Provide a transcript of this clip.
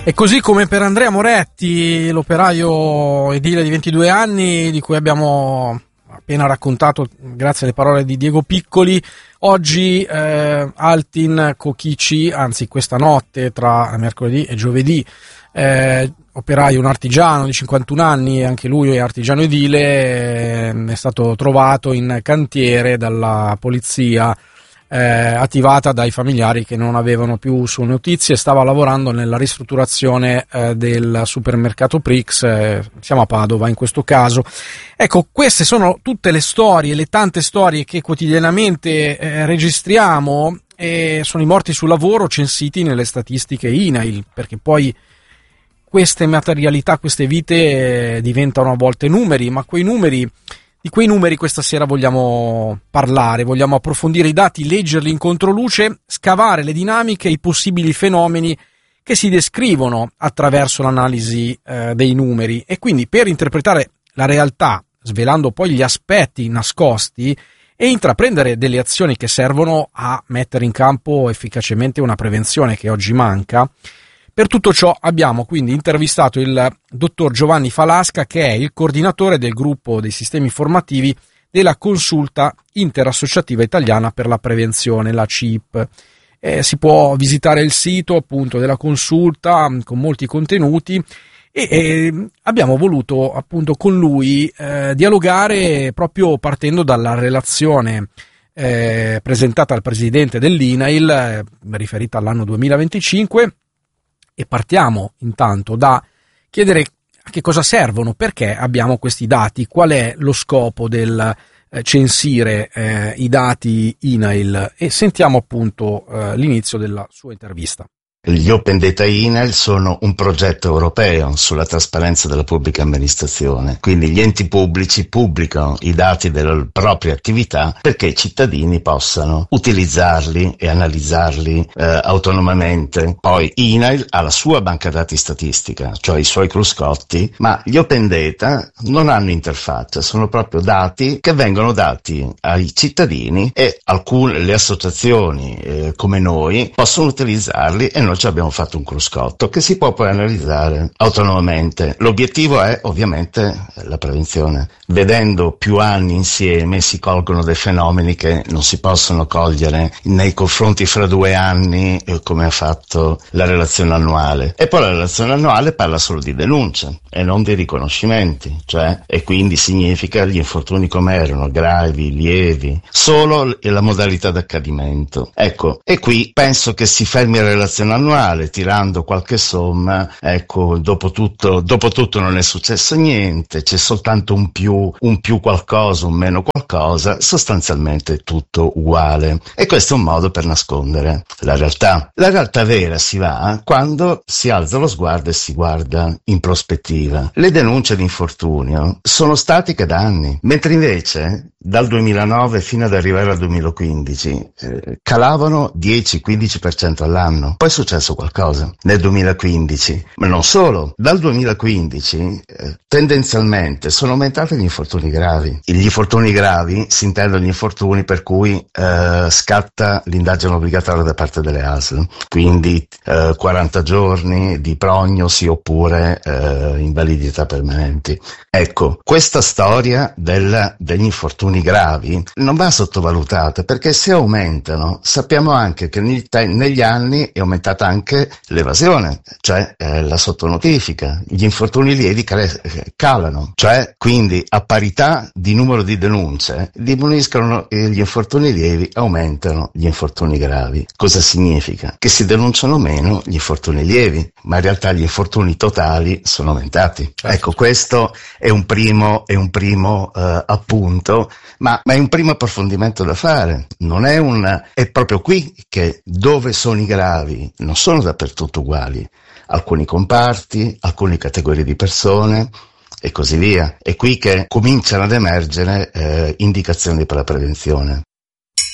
E così come per Andrea Moretti, l'operaio edile di 22 anni, di cui abbiamo appena raccontato grazie alle parole di Diego Piccoli, oggi Altin Kokici, anzi questa notte tra mercoledì e giovedì, operaio, un artigiano di 51 anni, anche lui è artigiano edile, è stato trovato in cantiere dalla polizia, attivata dai familiari che non avevano più sue notizie. Stava lavorando nella ristrutturazione del supermercato Prix, siamo a Padova in questo caso. Ecco, queste sono tutte le storie, le tante storie che quotidianamente registriamo, e sono i morti sul lavoro censiti nelle statistiche INAIL, perché poi queste materialità, queste vite diventano a volte numeri, ma di quei numeri questa sera vogliamo parlare, vogliamo approfondire i dati, leggerli in controluce, scavare le dinamiche e i possibili fenomeni che si descrivono attraverso l'analisi dei numeri, e quindi per interpretare la realtà, svelando poi gli aspetti nascosti e intraprendere delle azioni che servono a mettere in campo efficacemente una prevenzione che oggi manca. Per tutto ciò abbiamo quindi intervistato il dottor Giovanni Falasca, che è il coordinatore del gruppo dei sistemi informativi della Consulta Interassociativa Italiana per la Prevenzione, la CIP. Si può visitare il sito appunto della Consulta con molti contenuti, e abbiamo voluto appunto con lui dialogare proprio partendo dalla relazione presentata al presidente dell'INAIL, riferita all'anno 2025, e partiamo intanto da chiedere a che cosa servono, perché abbiamo questi dati, qual è lo scopo del censire i dati INAIL, e sentiamo appunto l'inizio della sua intervista. Gli Open Data INAIL sono un progetto europeo sulla trasparenza della pubblica amministrazione, quindi gli enti pubblici pubblicano i dati delle proprie attività perché i cittadini possano utilizzarli e analizzarli autonomamente. Poi INAIL ha la sua banca dati statistica, cioè i suoi cruscotti, ma gli Open Data non hanno interfaccia, sono proprio dati che vengono dati ai cittadini, e le associazioni come noi possono utilizzarli, e noi ci abbiamo fatto un cruscotto che si può poi analizzare autonomamente. L'obiettivo è ovviamente la prevenzione. Vedendo più anni insieme si colgono dei fenomeni che non si possono cogliere nei confronti fra 2 anni, come ha fatto la relazione annuale. E poi la relazione annuale parla solo di denunce e non di riconoscimenti, e quindi significa gli infortuni come erano, gravi, lievi, solo la modalità d'accadimento. Ecco, e qui penso che si fermi la relazione annuale tirando qualche somma. Ecco, dopo tutto non è successo niente, c'è soltanto un più qualcosa, un meno qualcosa, sostanzialmente tutto uguale, e questo è un modo per nascondere la realtà. La realtà vera si va quando si alza lo sguardo e si guarda in prospettiva. Le denunce di infortunio sono statiche da anni, mentre invece dal 2009 fino ad arrivare al 2015 calavano 10-15% all'anno. Poi è successo qualcosa nel 2015, ma non solo. Dal 2015 tendenzialmente sono aumentati gli infortuni gravi. Gli infortuni gravi si intendono gli infortuni per cui scatta l'indagine obbligatoria da parte delle ASL, quindi 40 giorni di prognosi oppure invalidità permanenti. Ecco, questa storia degli infortuni gravi non va sottovalutata, perché se aumentano sappiamo anche che negli anni è aumentata anche l'evasione, la sottonotifica. Gli infortuni lievi calano, quindi a parità di numero di denunce diminuiscono gli infortuni lievi, aumentano gli infortuni gravi. Cosa significa? Che si denunciano meno gli infortuni lievi, ma in realtà gli infortuni totali sono aumentati. Ecco, questo è un primo appunto, ma è un primo approfondimento da fare. È proprio qui che dove sono i gravi non sono dappertutto uguali. Alcuni comparti, alcune categorie di persone e così via. È qui che cominciano ad emergere indicazioni per la prevenzione.